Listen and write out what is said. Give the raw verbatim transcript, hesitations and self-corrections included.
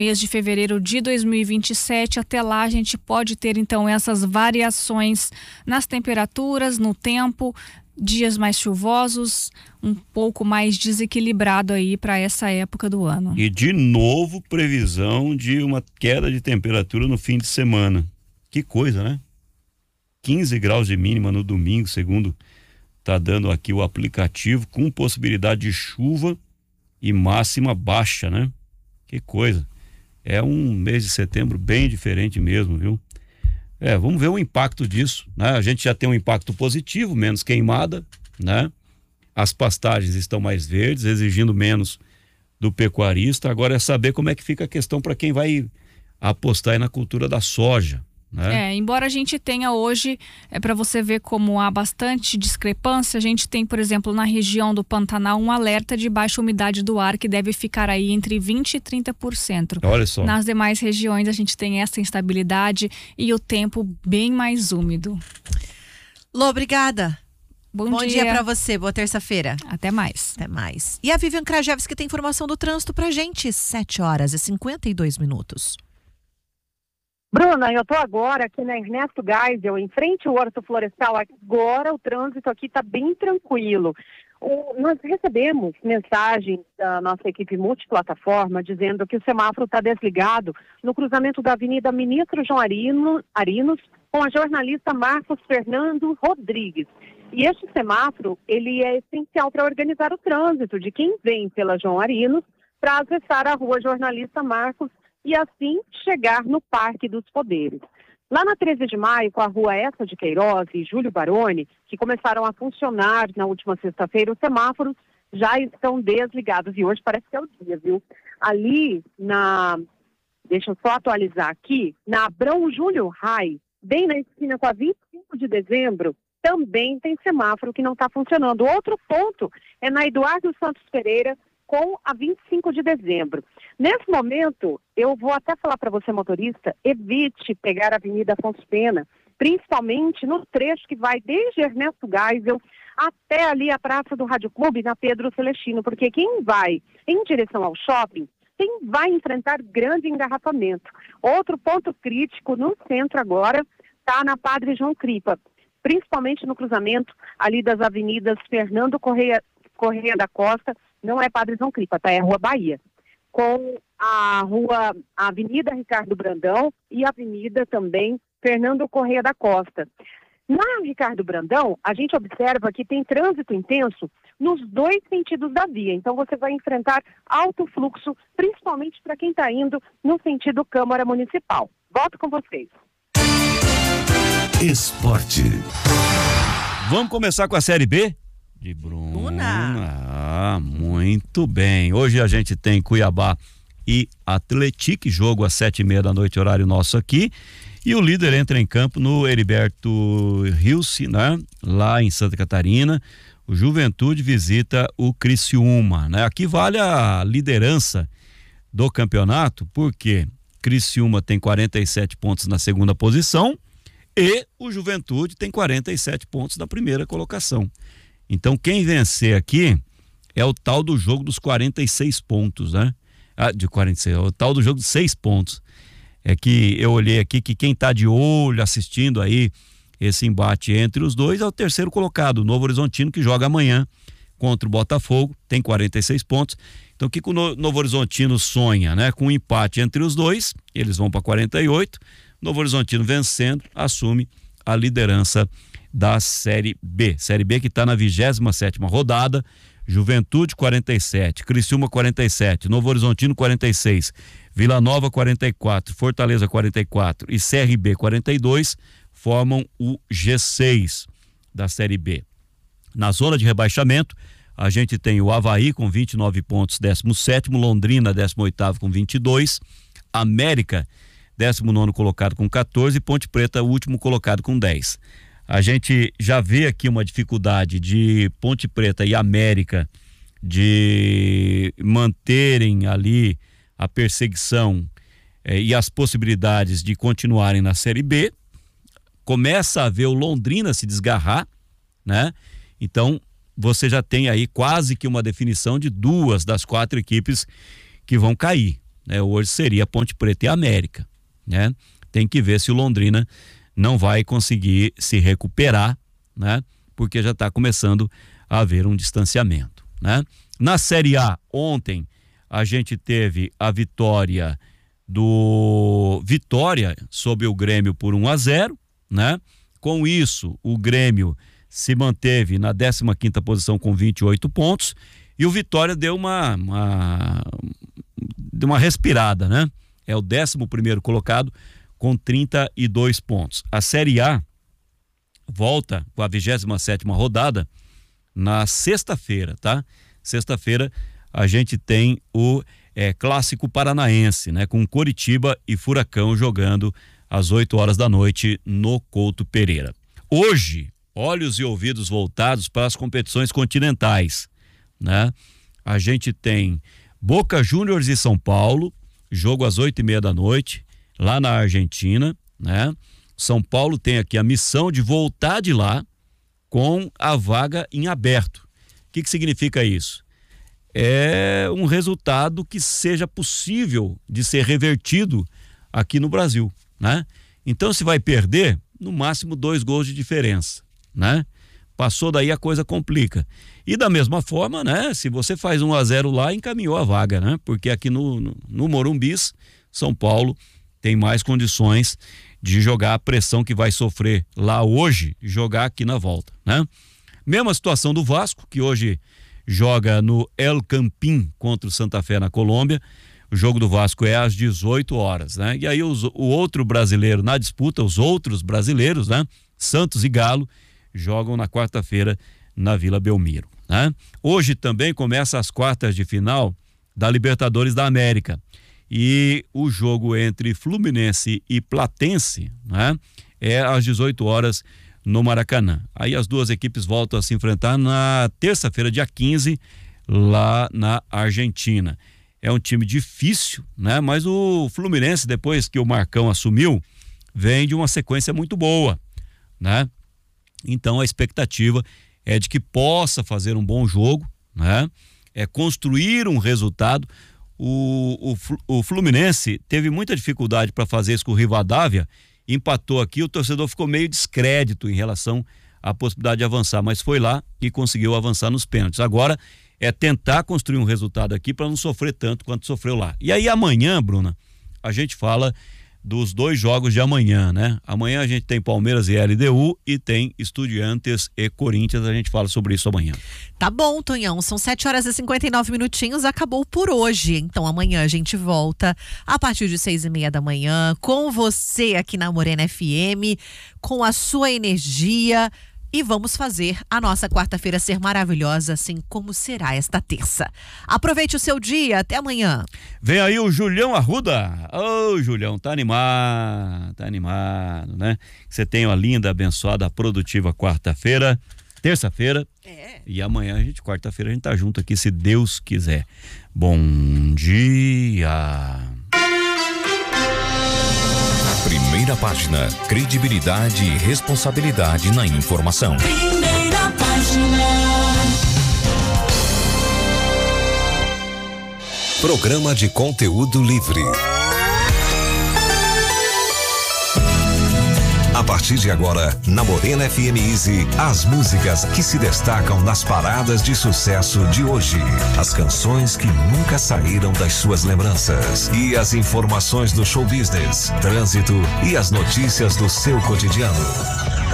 mês de fevereiro de dois mil e vinte e sete. Até lá a gente pode ter então essas variações nas temperaturas, no tempo, dias mais chuvosos, um pouco mais desequilibrado aí para essa época do ano. E de novo previsão de uma queda de temperatura no fim de semana. Que coisa, né? quinze graus de mínima no domingo, segundo tá dando aqui o aplicativo, com possibilidade de chuva e máxima baixa, né? Que coisa. É um mês de setembro bem diferente mesmo, viu? É, vamos ver o impacto disso, né? A gente já tem um impacto positivo, menos queimada, né? As pastagens estão mais verdes, exigindo menos do pecuarista. Agora é saber como é que fica a questão para quem vai apostar aí na cultura da soja, né? É, embora a gente tenha hoje, é para você ver como há bastante discrepância, a gente tem, por exemplo, na região do Pantanal, um alerta de baixa umidade do ar que deve ficar aí entre vinte e trinta por cento. Olha só. Nas demais regiões a gente tem essa instabilidade e o tempo bem mais úmido. Lô, obrigada. Bom, Bom dia, dia para você, boa terça-feira. Até mais. Até mais. E a Vivian Krajewski tem informação do trânsito pra gente, sete horas e cinquenta e dois minutos. Bruna, eu estou agora aqui na Ernesto Geisel, em frente ao Horto Florestal. Agora o trânsito aqui está bem tranquilo. O, nós recebemos mensagens da nossa equipe multiplataforma dizendo que o semáforo está desligado no cruzamento da Avenida Ministro João Arino, Arinos com a jornalista Marcos Fernando Rodrigues. E este semáforo, ele é essencial para organizar o trânsito de quem vem pela João Arinos para acessar a rua Jornalista Marcos e assim chegar no Parque dos Poderes. Lá na treze de maio, com a rua Essa de Queiroz e Júlio Baroni, que começaram a funcionar na última sexta-feira, os semáforos já estão desligados e hoje parece que é o dia, viu? Ali na, deixa eu só atualizar aqui, na Abrão Júlio Rai, bem na esquina com a vinte e cinco de dezembro, também tem semáforo que não está funcionando. Outro ponto é na Eduardo Santos Pereira, com a vinte e cinco de dezembro. Nesse momento, eu vou até falar para você, motorista, evite pegar a Avenida Afonso Pena, principalmente no trecho que vai desde Ernesto Geisel até ali a Praça do Rádio Clube, na Pedro Celestino, porque quem vai em direção ao shopping, quem vai enfrentar grande engarrafamento. Outro ponto crítico no centro agora está na Padre João Cripa, principalmente no cruzamento ali das avenidas Fernando Correia, Correia da Costa, não é Padre João Cripa, tá? É a Rua Bahia, com a rua, a Avenida Ricardo Brandão e a Avenida também Fernando Correia da Costa. Na Ricardo Brandão, a gente observa que tem trânsito intenso nos dois sentidos da via, então você vai enfrentar alto fluxo, principalmente para quem está indo no sentido Câmara Municipal. Volto com vocês. Esporte. Vamos começar com a Série B? De Bruna. Bruna. Ah, muito bem. Hoje a gente tem Cuiabá e Atlético, jogo às sete e meia da noite, horário nosso aqui. E o líder entra em campo no Heriberto Rilse, né? Lá em Santa Catarina. O Juventude visita o Criciúma, né? Aqui vale a liderança do campeonato, porque Criciúma tem quarenta e sete pontos na segunda posição e o Juventude tem quarenta e sete pontos na primeira colocação. Então quem vencer aqui é o tal do jogo dos quarenta e seis pontos, né? Ah, de quarenta e seis, é o tal do jogo de seis pontos. É que eu olhei aqui que quem tá de olho assistindo aí esse embate entre os dois é o terceiro colocado, o Novo Horizontino, que joga amanhã contra o Botafogo, tem quarenta e seis pontos. Então o que, que o Novo Horizontino sonha, né? Com um empate entre os dois, eles vão para quarenta e oito. Novo Horizontino vencendo, assume a liderança da Série B. Série B que está na vigésima sétima rodada. Juventude quarenta e sete, Criciúma quarenta e sete, Novo Horizontino quarenta e seis, Vila Nova quarenta e quatro, Fortaleza quarenta e quatro e C R B quarenta e dois formam o G seis da Série B. Na zona de rebaixamento, a gente tem o Avaí com vinte e nove pontos, décimo sétimo, Londrina décimo oitavo com vinte e dois, América décimo nono colocado com quatorze e Ponte Preta o último colocado com dez. A gente já vê aqui uma dificuldade de Ponte Preta e América de manterem ali a perseguição eh, e as possibilidades de continuarem na Série B. Começa a ver o Londrina se desgarrar, né? Então você já tem aí quase que uma definição de duas das quatro equipes que vão cair, né? Hoje seria Ponte Preta e América, né? Tem que ver se o Londrina não vai conseguir se recuperar, né? Porque já está começando a haver um distanciamento, né? Na Série A, ontem a gente teve a vitória do Vitória sobre o Grêmio por um a zero, né? Com isso, o Grêmio se manteve na décima quinta posição com vinte e oito pontos e o Vitória deu uma, uma, deu uma respirada, né? É o décimo primeiro colocado com trinta e dois pontos. A Série A volta com a vigésima sétima rodada na sexta-feira, tá? Sexta-feira a gente tem o é, Clássico Paranaense, né? Com Coritiba e Furacão jogando às oito horas da noite no Couto Pereira. Hoje, olhos e ouvidos voltados para as competições continentais, né? A gente tem Boca Juniors e São Paulo, jogo às oito e meia da noite, lá na Argentina, né? São Paulo tem aqui a missão de voltar de lá com a vaga em aberto. O que que significa isso? É um resultado que seja possível de ser revertido aqui no Brasil, né? Então, se vai perder, no máximo dois gols de diferença, né? Passou daí a coisa complica. E da mesma forma, né? Se você faz um a zero lá, encaminhou a vaga, né? Porque aqui no, no, no Morumbis, São Paulo tem mais condições de jogar a pressão que vai sofrer lá hoje, jogar aqui na volta, né? Mesma situação do Vasco, que hoje joga no El Campín contra o Santa Fé na Colômbia. O jogo do Vasco é às dezoito horas, né? E aí os, o outro brasileiro na disputa, os outros brasileiros, né? Santos e Galo jogam na quarta-feira na Vila Belmiro, né? Hoje também começa as quartas de final da Libertadores da América. E o jogo entre Fluminense e Platense, né? É às dezoito horas no Maracanã. Aí as duas equipes voltam a se enfrentar na terça-feira, dia quinze, lá na Argentina. É um time difícil, né? Mas o Fluminense, depois que o Marcão assumiu, vem de uma sequência muito boa, né? Então a expectativa é de que possa fazer um bom jogo, né? É construir um resultado. O, o, o Fluminense teve muita dificuldade para fazer isso com o Rivadavia, empatou aqui, o torcedor ficou meio descrédito em relação à possibilidade de avançar, mas foi lá e conseguiu avançar nos pênaltis. Agora é tentar construir um resultado aqui para não sofrer tanto quanto sofreu lá. E aí amanhã, Bruna, a gente fala dos dois jogos de amanhã, né? Amanhã a gente tem Palmeiras e L D U e tem Estudiantes e Corinthians, a gente fala sobre isso amanhã. Tá bom, Tonhão, são sete horas e cinquenta e nove minutinhos, acabou por hoje, então amanhã a gente volta a partir de seis e meia da manhã com você aqui na Morena F M, com a sua energia. E vamos fazer a nossa quarta-feira ser maravilhosa, assim como será esta terça. Aproveite o seu dia, até amanhã. Vem aí o Julião Arruda. Ô, oh, Julião, tá animado, tá animado, né? Você tem uma linda, abençoada, produtiva quarta-feira, terça-feira. É. E amanhã, a gente, quarta-feira, a gente tá junto aqui, se Deus quiser. Bom dia. Primeira página, credibilidade e responsabilidade na informação. Primeira página. Programa de conteúdo livre. A partir de agora, na Morena F M Easy, as músicas que se destacam nas paradas de sucesso de hoje. As canções que nunca saíram das suas lembranças. E as informações do show business, trânsito e as notícias do seu cotidiano.